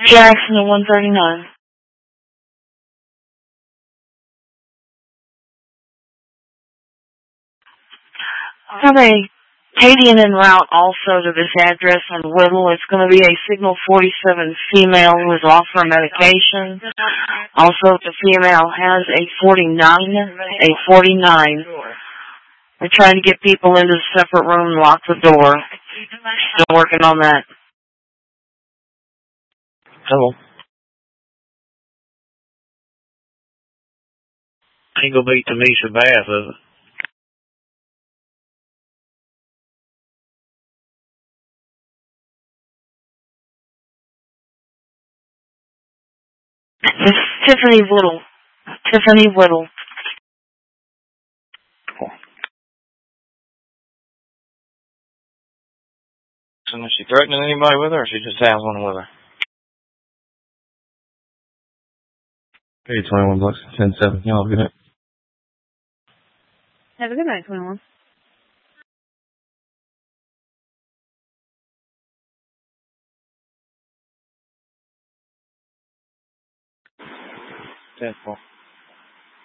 Jackson at 139. I have a Canadian en route also to this address on Whittle. It's going to be a Signal 47 female who is off her medication. Also, the female has a 49. We're trying to get people into a separate room and lock the door. Still working on that. Hello. Ain't gonna beat Tamisha Bath, is it? It's Tiffany Whittle. Tiffany Whittle. Cool. So is she threatening anybody with her, or she just has one with her? Hey, 21 bucks, 10-7. Y'all have a good night. Have a good night, 21. Ten-4.